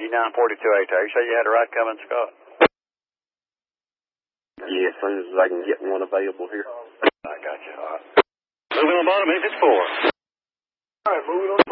G942A tag. You say you had a ride coming, Scott? Yeah, as soon as I can get one available here. I got you. All right. Moving on bottom, exit 4. All right, moving on.